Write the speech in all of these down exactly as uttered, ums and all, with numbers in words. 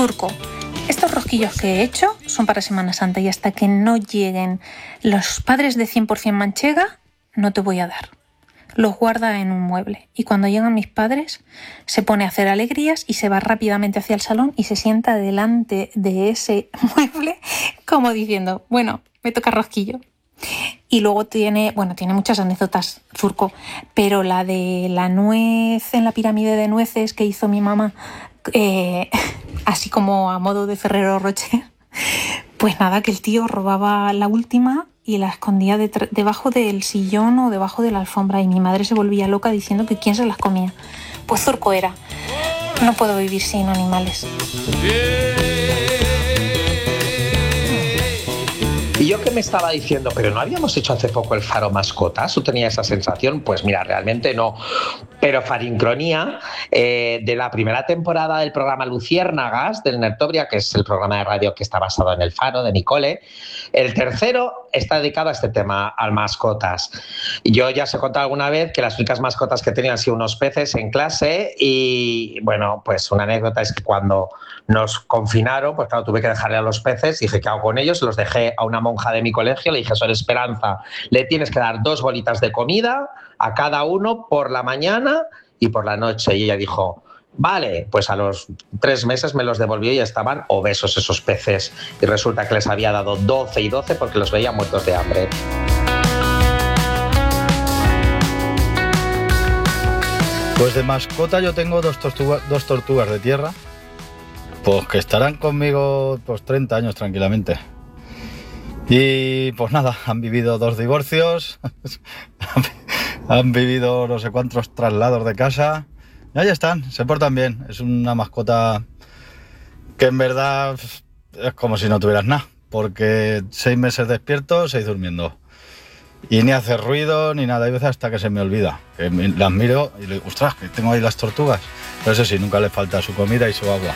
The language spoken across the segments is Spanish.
Zurco, estos rosquillos que he hecho son para Semana Santa y hasta que no lleguen los padres de cien por ciento manchega, no te voy a dar. Los guarda en un mueble y cuando llegan mis padres se pone a hacer alegrías y se va rápidamente hacia el salón y se sienta delante de ese mueble como diciendo, bueno, me toca rosquillo. Y luego tiene, bueno, tiene muchas anécdotas Zurco, pero la de la nuez en la pirámide de nueces que hizo mi mamá, eh, así como a modo de Ferrero Rocher, pues nada, que el tío robaba la última y la escondía de, debajo del sillón o debajo de la alfombra y mi madre se volvía loca diciendo que quién se las comía. Pues Zurco era. No puedo vivir sin animales. Y yo que me estaba diciendo, pero ¿no habíamos hecho hace poco el Faro Mascotas? ¿Tú tenías esa sensación? Pues mira, realmente no. Pero Farincronía, eh, de la primera temporada del programa Luciérnagas, del Nertobria, que es el programa de radio que está basado en el Faro, de Nicole, el tercero está dedicado a este tema, al mascotas. Yo ya os he contado alguna vez que las únicas mascotas que tenía han sido unos peces en clase y, bueno, pues una anécdota es que cuando nos confinaron, pues claro, tuve que dejarle a los peces y dije, ¿qué hago con ellos? Los dejé a una monja de mi colegio, le dije, Sor Esperanza, le tienes que dar dos bolitas de comida a cada uno por la mañana y por la noche. Y ella dijo, vale, pues a los tres meses me los devolvió y estaban obesos esos peces. Y resulta que les había dado doce y doce porque los veía muertos de hambre. Pues de mascota yo tengo dos tortugas, dos tortugas de tierra, pues que estarán conmigo pues treinta años tranquilamente. Y pues nada, han vivido dos divorcios, han vivido no sé cuántos traslados de casa, y ahí están, se portan bien. Es una mascota que en verdad es como si no tuvieras nada, porque seis meses despierto, seis durmiendo. Y ni hace ruido ni nada, hay veces hasta que se me olvida. Que me, las miro y le digo, ostras, que tengo ahí las tortugas. Pero eso sí, nunca le falta su comida y su agua.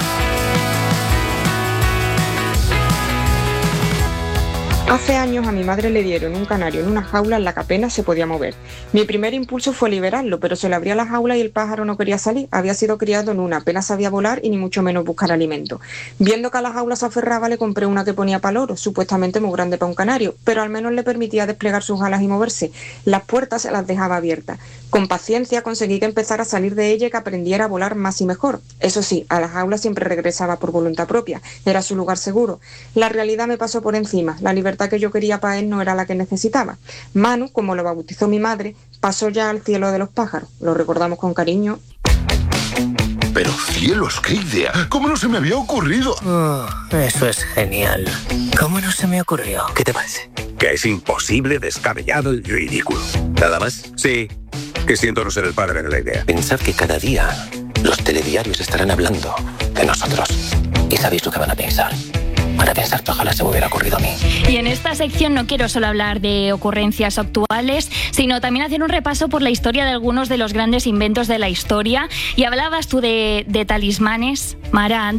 Hace años a mi madre le dieron un canario en una jaula en la que apenas se podía mover. Mi primer impulso fue liberarlo, pero se le abría la jaula y el pájaro no quería salir. Había sido criado en una, apenas sabía volar y ni mucho menos buscar alimento. Viendo que a la jaula se aferraba, le compré una que ponía paloro, supuestamente muy grande para un canario, pero al menos le permitía desplegar sus alas y moverse. Las puertas se las dejaba abiertas. Con paciencia conseguí que empezara a salir de ella y que aprendiera a volar más y mejor. Eso sí, a la jaula siempre regresaba por voluntad propia. Era su lugar seguro. La realidad me pasó por encima. La libertad que yo quería para él no era la que necesitaba. Manu, como lo bautizó mi madre, pasó ya al cielo de los pájaros. Lo recordamos con cariño. Pero cielos, qué idea. ¿Cómo no se me había ocurrido? Oh, eso es genial. ¿Cómo no se me ocurrió? ¿Qué te parece? Que es imposible, descabellado y ridículo. ¿Nada más? Sí. Que siento no ser el padre de la idea. Pensad que cada día los telediarios estarán hablando de nosotros. ¿Y sabéis lo que van a pensar? Van a pensar que ojalá se me hubiera ocurrido a mí. Y en esta sección no quiero solo hablar de ocurrencias actuales, sino también hacer un repaso por la historia de algunos de los grandes inventos de la historia. Y hablabas tú de, de talismanes, Mara,